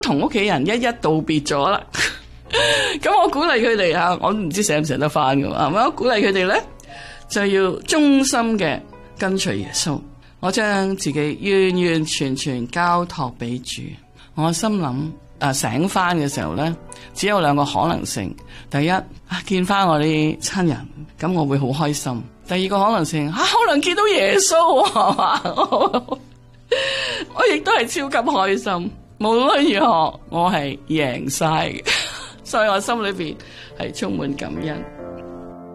同屋企人一一道別咗啦。咁我鼓勵佢哋啊，我唔知捨唔捨得翻噶嘛，係咪？我鼓勵佢哋咧，就要忠心嘅跟隨耶穌。我將自己完完全全交託俾主。我心諗醒翻嘅時候咧，只有兩個可能性。第一，見翻我啲親人，咁我會好開心。第二個可能性，可能見到耶穌係嘛？我亦都係超級開心。無論如何，我係贏晒嘅，所以我心裏邊係充滿感恩。